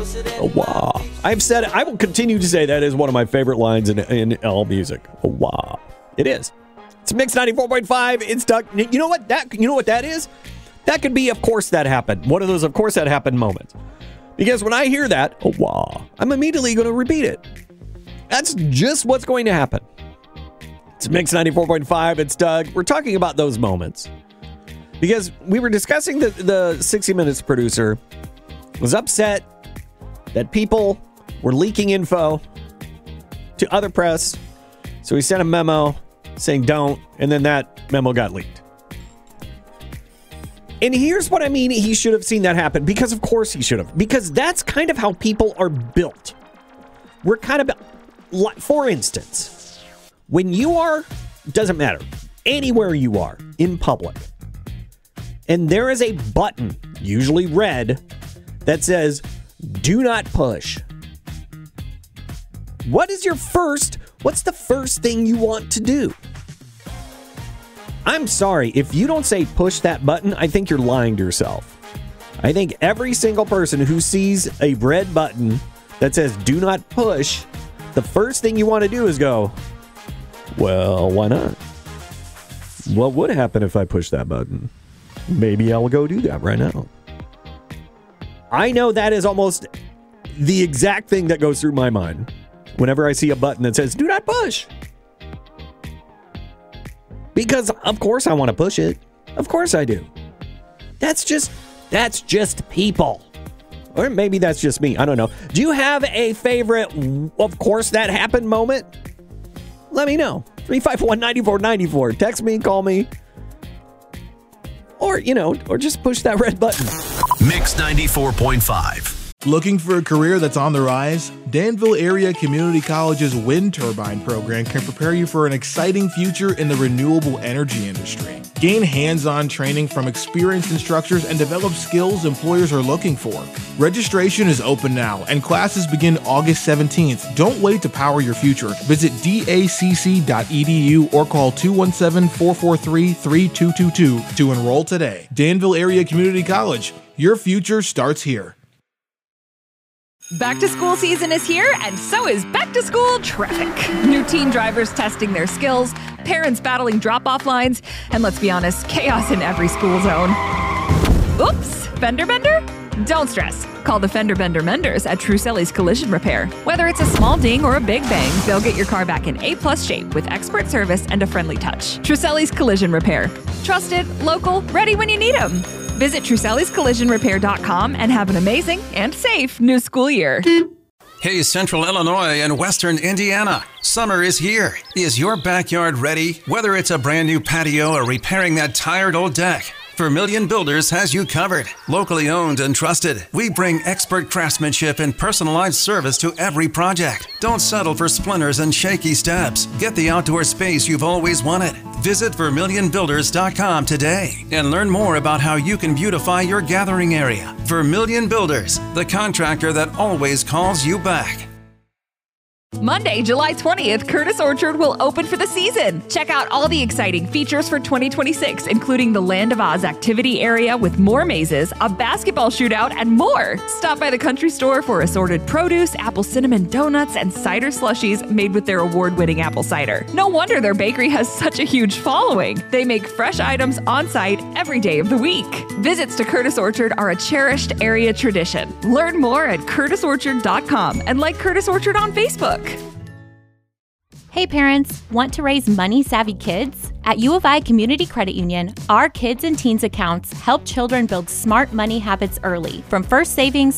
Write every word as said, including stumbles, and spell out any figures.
A wah. I've said it. I will continue to say that is one of my favorite lines in, in all music. A wah. It is. It's Mix ninety-four point five. It's Doug. You know what that? You know what that is? That could be, of course, that happened. One of those, of course, that happened moments. Because when I hear that, a wah, I'm immediately going to repeat it. That's just what's going to happen. It's Mix ninety-four point five. It's Doug. We're talking about those moments. Because we were discussing that the sixty minutes producer was upset that people were leaking info to other press. So he sent a memo saying don't, and then that memo got leaked. And here's what I mean, he should have seen that happen, because of course he should have. Because that's kind of how people are built. We're kind of, like, for instance, when you are, doesn't matter, anywhere you are in public, and there is a button, usually red, that says, do not push. What is your first, what's the first thing you want to do? I'm sorry, if you don't say push that button, I think you're lying to yourself. I think every single person who sees a red button that says do not push, the first thing you want to do is go, well, why not? What would happen if I push that button? Maybe I'll go do that right now. I know that is almost the exact thing that goes through my mind whenever I see a button that says do not push. Because of course I want to push it. Of course I do. That's just, that's just people. Or maybe that's just me. I don't know. Do you have a favorite, of course that happened moment? Let me know. three five one, nine four nine four. Text me, call me. Or, you know, or just push that red button. Mix ninety-four point five. Looking for a career that's on the rise? Danville Area Community College's wind turbine program can prepare you for an exciting future in the renewable energy industry. Gain hands-on training from experienced instructors and develop skills employers are looking for. Registration is open now, and classes begin August seventeenth. Don't wait to power your future. Visit D A C C dot E D U or call two one seven, four four three, three two two two to enroll today. Danville Area Community College. Your future starts here. Back to school season is here, and so is back to school traffic. New teen drivers testing their skills, parents battling drop-off lines, and let's be honest, chaos in every school zone. Oops, fender bender? Don't stress. Call the Fender Bender Menders at Truselli's Collision Repair. Whether it's a small ding or a big bang, they'll get your car back in A-plus shape with expert service and a friendly touch. Truselli's Collision Repair. Trusted, local, ready when you need them. Visit Truselli's Collision Repair dot com and have an amazing and safe new school year. Hey, Central Illinois and Western Indiana. Summer is here. Is your backyard ready? Whether it's a brand new patio or repairing that tired old deck, Vermilion Builders has you covered. Locally owned and trusted, we bring expert craftsmanship and personalized service to every project. Don't settle for splinters and shaky steps. Get the outdoor space you've always wanted. Visit Vermilion Builders dot com today and learn more about how you can beautify your gathering area. Vermilion Builders, the contractor that always calls you back. Monday, July twentieth, Curtis Orchard will open for the season. Check out all the exciting features for twenty twenty-six, including the Land of Oz activity area with more mazes, a basketball shootout, and more. Stop by the country store for assorted produce, apple cinnamon donuts, and cider slushies made with their award-winning apple cider. No wonder their bakery has such a huge following. They make fresh items on site every day of the week. Visits to Curtis Orchard are a cherished area tradition. Learn more at Curtis Orchard dot com and like Curtis Orchard on Facebook. Hey parents, want to raise money-savvy kids? At U of I Community Credit Union, our kids and teens accounts help children build smart money habits early, from first savings